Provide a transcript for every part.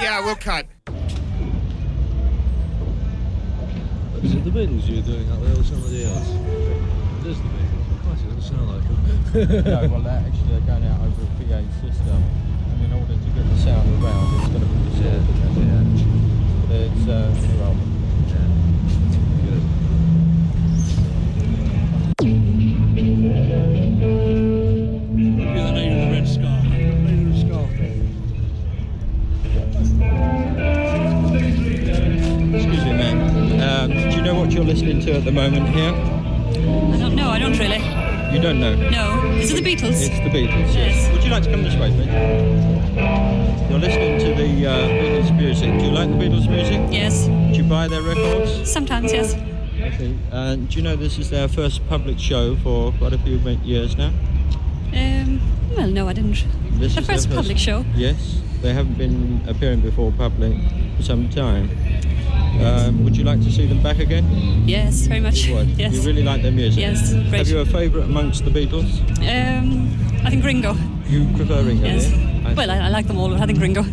Yeah, we'll cut. Is it the Beatles you're doing up there or somebody else? It is the Beatles. Christ, it doesn't sound like them. No, well, they're going out over a PA system, and in order to get the sound around, it's going to be distorted. But it's new album. Good. Maybe the name of the red scarf. Maybe the scarf. Excuse me, ma'am. Do you know what you're listening to at the moment here? I don't know, I don't really. You don't know? No. Is it the Beatles? It's the Beatles, Yes. Would you like to come this way, please? You're listening to the Beatles music. Do you like the Beatles music? Yes. Do you buy their records? Sometimes, yes. Okay. Do you know this is their first public show for quite a few years now? Well, no, I didn't. This The is first their public show? Yes. They haven't been appearing before public for some time. Would you like to see them back again? Yes, very much. You would? Yes. You really like their music? Yes, great. Have you a favourite amongst the Beatles? I think Ringo. You prefer Ringo? Yes. Yeah? Well, I like them all, but I think Ringo.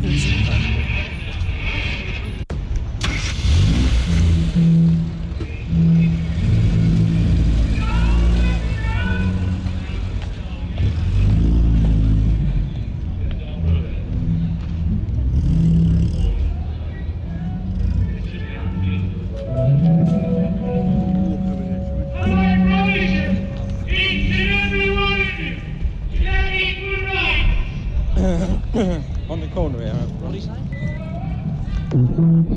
On the corner here.